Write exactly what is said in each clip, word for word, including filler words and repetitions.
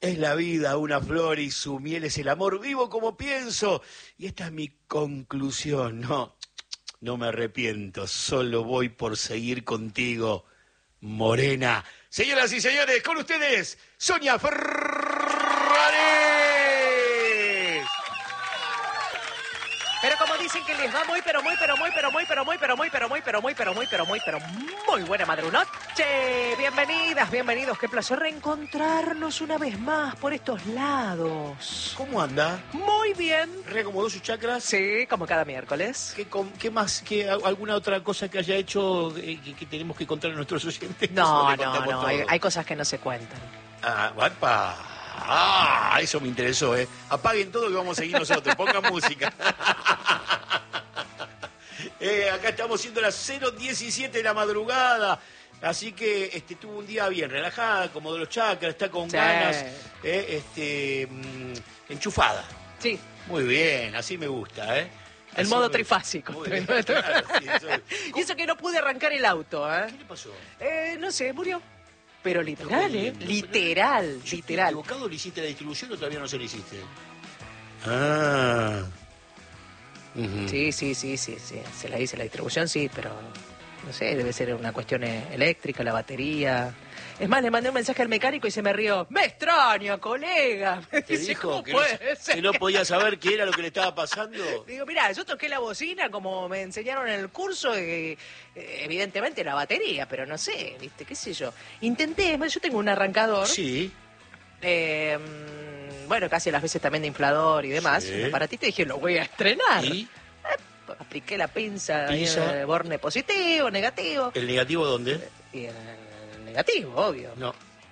es la vida, una flor y su miel es el amor. Vivo como pienso. Y esta es mi conclusión. No, no me arrepiento. Solo voy por seguir contigo, morena. Señoras y señores, con ustedes, Sonia Ferrares. Pero como dicen que les va muy, pero muy, pero muy, pero muy, pero muy, pero muy, pero muy, pero muy, pero muy, pero muy, pero muy buena madrunoche. Bienvenidas, bienvenidos. Qué placer reencontrarnos una vez más por estos lados. ¿Cómo anda? Muy bien. ¿Reacomodó sus chakras? Sí, como cada miércoles. ¿Qué, con, qué más? ¿Qué, ¿Alguna otra cosa que haya hecho eh, que, que tenemos que contar a nuestros oyentes? No, no, no. Hay, hay cosas que no se cuentan. Ah, guapa. Ah, eso me interesó, ¿eh? Apaguen todo que vamos a seguir nosotros. Pongan música. eh, acá estamos siendo las cero diecisiete de la madrugada. Así que este, tuvo un día bien relajada, como de los chakras, está con Sí. ganas, eh, este, mmm, enchufada. Sí. Muy bien, así me gusta, ¿eh? El Así modo me... trifásico. Muy bien, claro, sí, eso... Y eso que no pude arrancar el auto, ¿eh? ¿Qué le pasó? Eh, no sé, murió. Pero literal, Pero, ¿eh? pero, Literal, ¿Yo estoy literal. equivocado? ¿Le hiciste la distribución o todavía no se le hiciste? Ah. Uh-huh. Sí, sí, sí, sí, sí. Se la hice la distribución, sí, pero no sé, debe ser una cuestión eléctrica, la batería. Es más, le mandé un mensaje al mecánico y se me rió. ¡Me extraña, colega! Me ¿Te dice, dijo ¿cómo que puede no, ser? que no podía saber qué era lo que le estaba pasando? Digo, mirá, yo toqué la bocina como me enseñaron en el curso, y, eh, evidentemente la batería, pero no sé, viste, qué sé yo. Intenté, yo tengo un arrancador. Sí. Eh, bueno, casi a las veces también de inflador y demás. Sí. Un aparatito y dije, lo voy a estrenar. ¿Y? Eh, apliqué la pinza, Pinza. eh, borne positivo, negativo. ¿El negativo dónde? Y el, el negativo, obvio. No.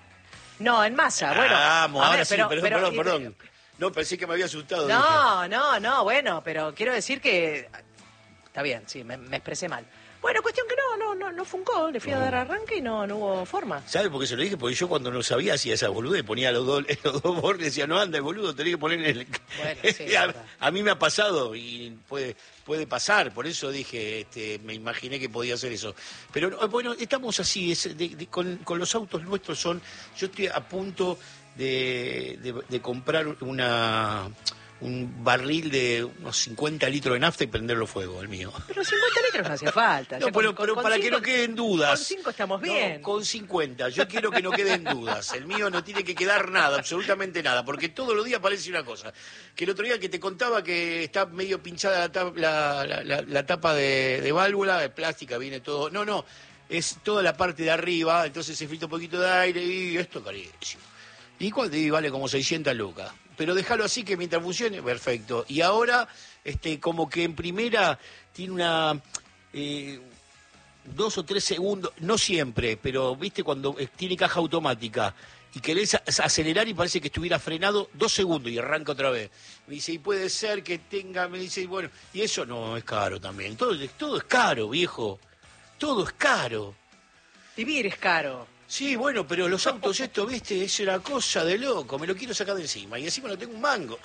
No, en masa, bueno. Vamos, a ahora ver, sí, pero- perdón, pero- perdón, y- perdón. No, pensé que me había asustado. dije. No, no, no, bueno, pero quiero decir que... Está bien, sí, me, me expresé mal. Bueno, cuestión que no, no, no, no funcó, le fui a No. dar arranque y no, no hubo forma. ¿Sabe por qué se lo dije? Porque yo cuando no sabía hacía esa boluda y ponía los dos, los dos bordes y decía, no anda, boludo, tenés que poner en el... Bueno, sí, a, verdad. a mí me ha pasado y puede, puede pasar, por eso dije, este, me imaginé que podía hacer eso. Pero no, bueno, estamos así, es de- de- con, con los autos nuestros son, yo estoy a punto de, de, de comprar una... un barril de unos cincuenta litros de nafta y prenderlo fuego, el mío. Pero cincuenta litros no hacía falta. No, ya pero, con- pero con para que cinco- no queden dudas. Con cinco estamos No, bien. con cincuenta. Yo quiero que no queden dudas. El mío no tiene que quedar nada, absolutamente nada, porque todos los días aparece una cosa. Que el otro día que te contaba que está medio pinchada la, tap- la, la- la- la tapa de, de válvula, de plástica, viene todo... No, no, es toda la parte de arriba, entonces se filtra un poquito de aire y esto carísimo. ¿Y cuánto? Y vale como seiscientas lucas. Pero déjalo así que mientras funcione, perfecto. Y ahora, este, como que en primera tiene una... eh, dos o tres segundos, no siempre, pero viste cuando eh, tiene caja automática y querés a- acelerar y parece que estuviera frenado dos segundos y arranca otra vez. Me dice, y puede ser que tenga, me dice, bueno, y eso no es caro también. Todo, todo es caro, viejo. Todo es caro. Vivir es caro. Sí, bueno, pero los autos esto, viste, es una cosa de loco, me lo quiero sacar de encima y encima no tengo un mango.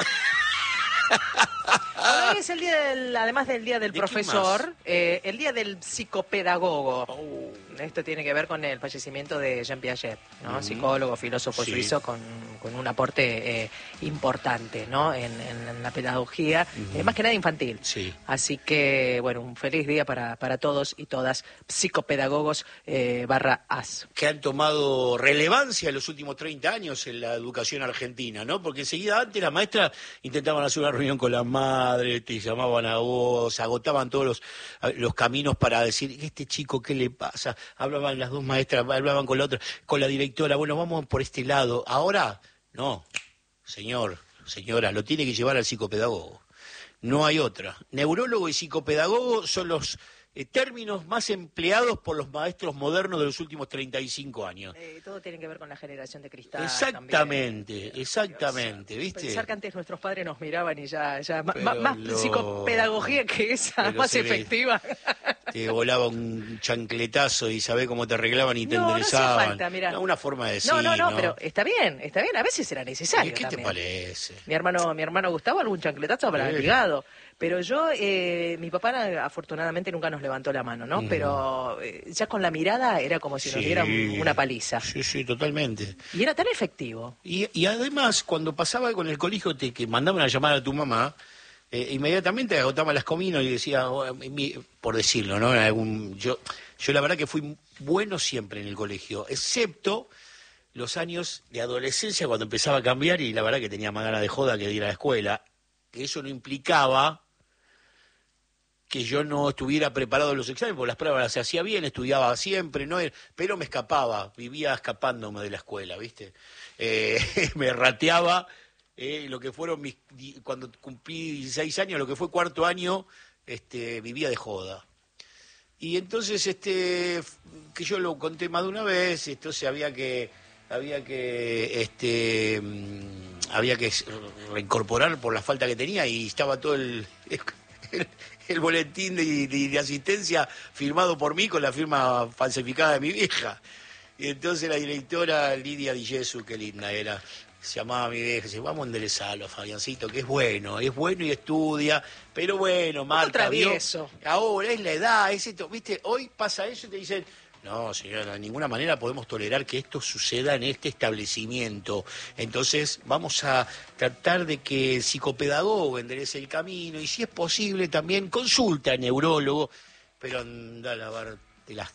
Hoy es el día del, además del día del ¿De quién profesor, más? eh, el día del psicopedagogo. Oh. Esto tiene que ver con el fallecimiento de Jean Piaget, ¿no? Ujú. Psicólogo, filósofo Sí. suizo con, con un aporte eh, importante, ¿no? En, en- en la pedagogía, Ujú. eh, más que nada infantil. Sí. Así que, bueno, un feliz día para, para todos y todas psicopedagogos eh, barra as. Que han tomado relevancia en los últimos treinta años en la educación argentina, ¿no? Porque enseguida antes las maestras intentaban hacer una reunión con la madre, te llamaban a vos, agotaban todos los, los caminos para decir, este chico, ¿qué le pasa? Hablaban las dos maestras, hablaban con la otra, con la directora, bueno, vamos por este lado. Ahora, no, señor, señora, lo tiene que llevar al psicopedagogo. No hay otra. Neurólogo y psicopedagogo son los eh, términos más empleados por los maestros modernos de los últimos treinta y cinco años. Eh, todo tiene que ver con la generación de cristal. Exactamente, también. exactamente, Dios, ¿viste? Pensar que antes nuestros padres nos miraban y ya, ya ma- Pero ma- más lo- psicopedagogía que esa, pero más se le- efectiva. te volaba un chancletazo y sabés cómo te arreglaban y te No, no enderezaban. hacía falta, mirá. No, una forma de decir, No, no, no, ¿no? pero está bien, está bien. A veces era necesario. ¿Y qué también. te parece? Mi hermano, mi hermano Gustavo, algún chancletazo habrá Sí. ligado. Pero yo, eh, mi papá afortunadamente nunca nos levantó la mano, ¿no? Mm. Pero eh, ya con la mirada era como si nos Sí. dieran una paliza. Sí, sí, totalmente. Y era tan efectivo. Y, y además, cuando pasaba con el colegio te, que mandaban a llamar a tu mamá, eh, inmediatamente agotaba las comidas y decía, oh, mi- por decirlo, ¿no? Algún, yo, yo la verdad que fui bueno siempre en el colegio, excepto los años de adolescencia cuando empezaba a cambiar y la verdad que tenía más ganas de joda que de ir a la escuela, que eso no implicaba que yo no estuviera preparado en los exámenes, porque las pruebas las hacía bien, estudiaba siempre, no era- pero me escapaba, vivía escapándome de la escuela, ¿viste? Eh, me rateaba eh, lo que fueron mis, di- cuando cumplí dieciséis años, lo que fue cuarto año, este, vivía de joda. Y entonces, este, f- que yo lo conté más de una vez, entonces había que, había que, este, mm, había que s- reincorporar por la falta que tenía y estaba todo el, el, el boletín de, de- de asistencia firmado por mí con la firma falsificada de mi vieja. Y entonces la directora Lidia Di Gesù, qué linda era, se llamaba a mi vieja, dice, vamos a enderezarlo, Fabiancito, que es bueno, es bueno y estudia, pero bueno, Marta, vio, travieso. ahora es la edad, es esto, viste, hoy pasa eso y te dicen, no, señora, de ninguna manera podemos tolerar que esto suceda en este establecimiento. Entonces vamos a tratar de que el psicopedagogo enderece el camino y si es posible también consulta al neurólogo, pero anda a lavarte las...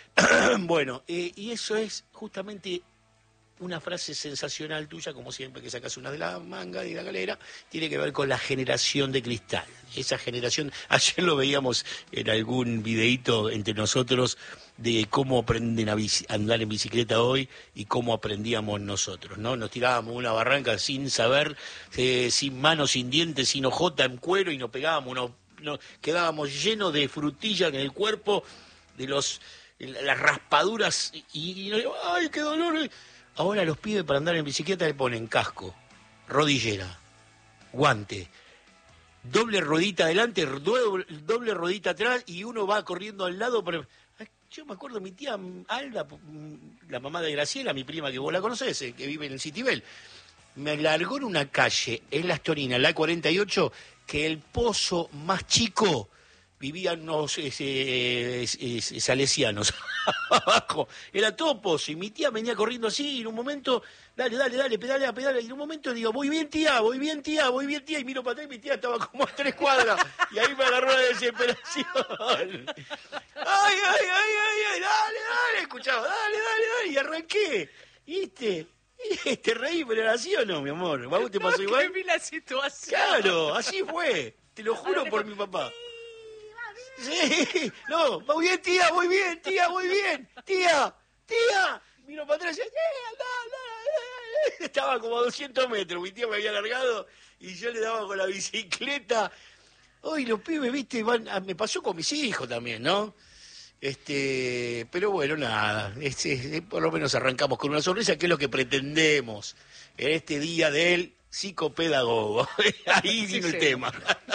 Bueno, eh, y eso es justamente una frase sensacional tuya, como siempre que sacas una de la manga y de la galera, tiene que ver con la generación de cristal. Esa generación, ayer lo veíamos en algún videíto entre nosotros de cómo aprenden a bici- a andar en bicicleta hoy y cómo aprendíamos nosotros, ¿no? Nos tirábamos una barranca sin saber, eh, sin manos, sin dientes, sin hojota en cuero y nos pegábamos, nos, nos quedábamos llenos de frutillas en el cuerpo, de los las raspaduras y, y ¡ay, qué dolor! Ahora los pibes para andar en bicicleta le ponen casco, rodillera, guante, doble rodita adelante, doble, doble rodita atrás y uno va corriendo al lado. Para... Ay, yo me acuerdo, mi tía Alda, la mamá de Graciela, mi prima que vos la conocés, eh, que vive en el Citibel, me largó en una calle, en Las Torinas, la cuarenta y ocho, que el pozo más chico vivían unos ese, ese, ese, salesianos abajo, era todo pozo, y mi tía venía corriendo así, y en un momento, dale, dale, dale, pedalea, pedalea, y en un momento digo, voy bien tía, voy bien tía, voy bien tía, y miro para atrás y mi tía estaba como a tres cuadras, y ahí me agarró la desesperación. Ay, ay, ay, ay, ay, dale, dale, escuchaba, dale, dale, dale, y arranqué, ¿viste? Y te reí, pero era así o no, mi amor, ¿a vos te pasó No, igual? que vi la situación. Claro, así fue, te lo juro por mi papá. Sí, no, voy bien, tía, voy bien, tía, voy bien, tía, tía. Miro para atrás y decía, tía, anda, anda. Estaba como a doscientos metros, mi tía me había largado y yo le daba con la bicicleta. Hoy los pibes, viste, van, a- me pasó con mis hijos también, ¿no? Este, pero bueno, nada, es- es- por lo menos arrancamos con una sonrisa, que es lo que pretendemos en este día del psicopedagogo. Ahí Sí, vino el sí. tema.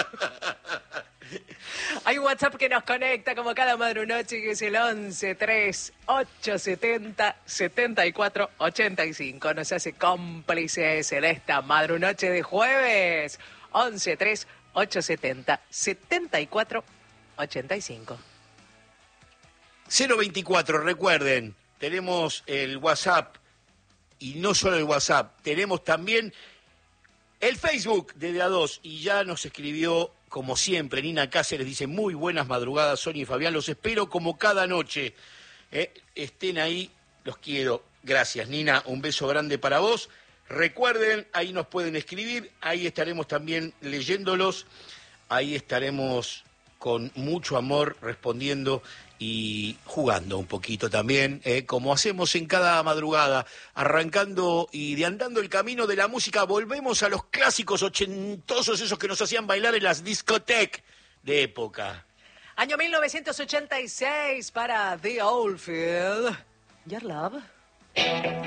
Hay un WhatsApp que nos conecta como cada madrunoche, que es el once tres ocho setenta setenta y cuatro ochenta y cinco. Nos hace cómplices en esta madrunoche de jueves. once tres ocho setenta setenta y cuatro ochenta y cinco. cero veinticuatro, recuerden, tenemos el WhatsApp y no solo el WhatsApp, tenemos también el Facebook de De A dos y ya nos escribió, como siempre, Nina Cáceres, dice, muy buenas madrugadas, Sonia y Fabián, los espero como cada noche. Eh, estén ahí, los quiero. Gracias, Nina, un beso grande para vos. Recuerden, ahí nos pueden escribir, ahí estaremos también leyéndolos, ahí estaremos con mucho amor respondiendo y jugando un poquito también, eh, como hacemos en cada madrugada, arrancando y de andando el camino de la música, volvemos a los clásicos ochentosos, esos que nos hacían bailar en las discotecas de época. Año mil novecientos ochenta y seis para The Oldfield. Your Love.